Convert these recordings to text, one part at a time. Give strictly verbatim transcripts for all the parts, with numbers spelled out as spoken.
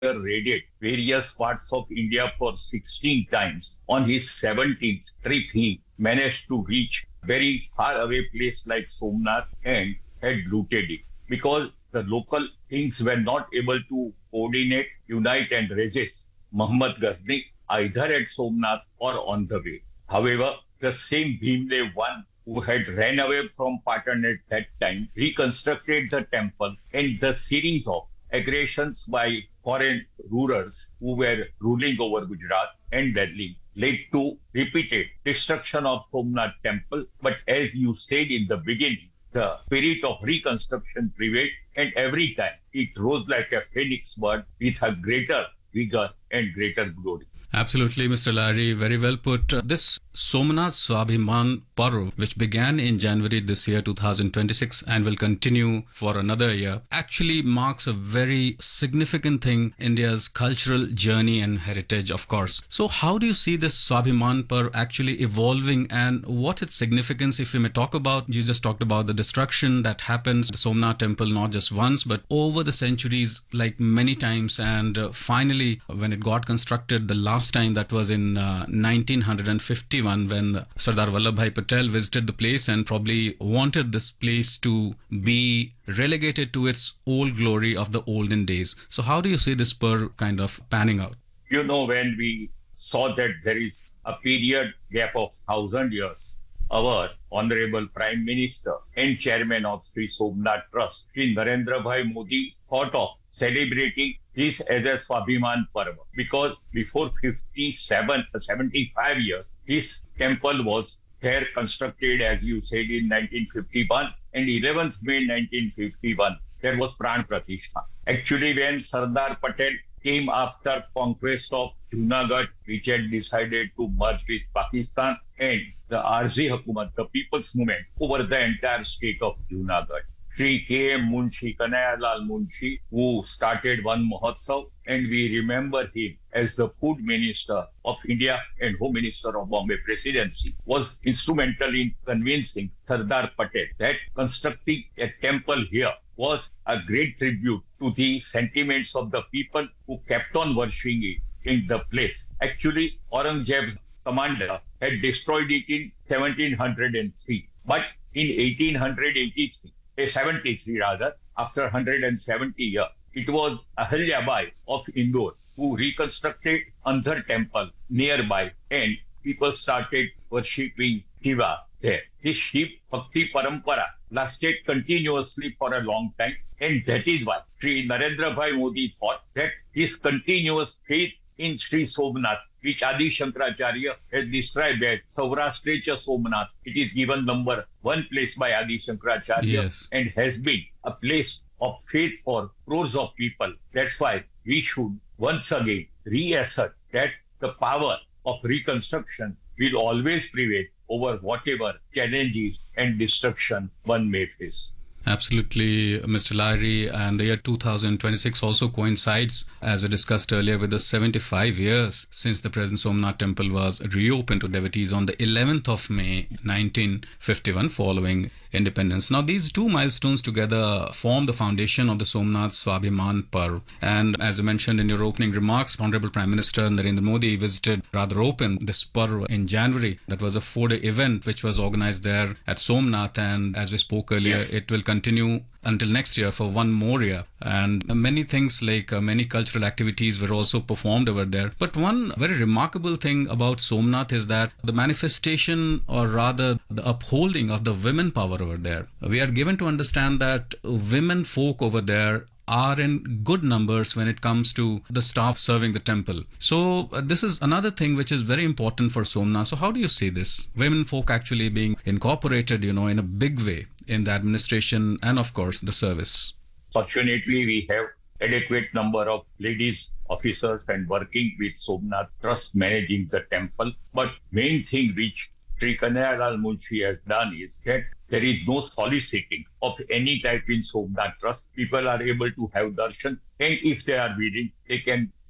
raided various parts of India for sixteen times. On his seventeenth trip, he managed to reach very far away place like Somnath and had looted it because the local kings were not able to coordinate, unite and resist Muhammad Ghazni either at Somnath or on the way. However, the same Bhimdev I who had ran away from Patan at that time reconstructed the temple, and the series of aggressions by foreign rulers who were ruling over Gujarat and Delhi led to repeated destruction of Somnath temple. But as you said in the beginning, the spirit of reconstruction prevailed, and every time it rose like a phoenix bird with a greater vigor and greater glory. Absolutely, Mister Lahiri, very well put. Uh, This Somnath Swabhiman Parv, which began in January this year, two thousand twenty-six, and will continue for another year, actually marks a very significant thing, India's cultural journey and heritage, of course. So how do you see this Swabhiman Parv actually evolving, and what its significance, if we may talk about? You just talked about the destruction that happens, the Somnath temple, not just once, but over the centuries, like many times, and uh, finally, when it got constructed, the last time, that was in uh, nineteen fifty-one, when Sardar Vallabhbhai Patel visited the place and probably wanted this place to be relegated to its old glory of the olden days. So how do you see this per kind of panning out? You know, when we saw that there is a period gap of thousand years, our Honorable Prime Minister and Chairman of Sri Somnath Trust, Sri Narendra Bhai Modi, thought of celebrating this as a Swabhiman Parva, because before fifty-seven, seventy-five years, this temple was there constructed, as you said, in nineteen fifty-one, and eleventh May nineteen fifty-one, there was Pran Pratishtha. Actually, when Sardar Patel came after conquest of Junagadh, which had decided to merge with Pakistan, and the Arzi Hukumat, the people's movement, over the entire state of Junagadh. Sri K M Munshi, Kanayalal Munshi, who started one Mahotsav, and we remember him as the Food Minister of India and Home Minister of Bombay Presidency, was instrumental in convincing Sardar Patel that constructing a temple here was a great tribute to the sentiments of the people who kept on worshipping it in the place. Actually, Aurangzeb's commander had destroyed it in seventeen oh three, but in eighteen eighty-three, seventy-three rather, after one hundred seventy years, it was Ahilyabai of Indore who reconstructed Andhar temple nearby, and people started worshipping Shiva there. This Shiv Bhakti Parampara lasted continuously for a long time, and that is why Sri Narendra Bhai Modi thought that his continuous faith in Sri Somnath, which Adi Shankaracharya has described as Saurashtra Somnath. It is given number one place by Adi Shankaracharya, Yes. and has been a place of faith for crores of people. That's why we should once again reassert that the power of reconstruction will always prevail over whatever challenges and destruction one may face. Absolutely, Mister Lahiri, and the year two thousand twenty-six also coincides, as we discussed earlier, with the seventy-five years since the present Somnath temple was reopened to devotees on the eleventh of May nineteen fifty-one, following independence. Now, these two milestones together form the foundation of the Somnath Swabhiman Parv. And as you mentioned in your opening remarks, Honorable Prime Minister Narendra Modi visited, rather opened this Parv in January. That was a four-day event which was organized there at Somnath, and as we spoke earlier, Yes. it will continue until next year for one more year. And many things like uh, many cultural activities were also performed over there. But one very remarkable thing about Somnath is that the manifestation, or rather the upholding of the women power over there. We are given to understand that women folk over there are in good numbers when it comes to the staff serving the temple. So uh, this is another thing which is very important for Somnath. So how do you see this? Women folk actually being incorporated, you know, in a big way in the administration and of course the service. Fortunately, we have adequate number of ladies officers and working with Somnath Trust managing the temple. But main thing which Sri Kanayalal Munshi has done is that there is no soliciting of any type in Somnath Trust. People are able to have darshan, and if they are willing, they can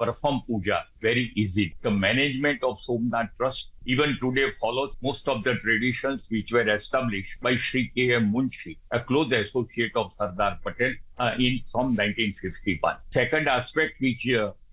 perform puja very easily. The management of Somnath Trust even today follows most of the traditions which were established by Sri K M Munshi, a close associate of Sardar Patel, uh, in from nineteen fifty-one. Second aspect which uh,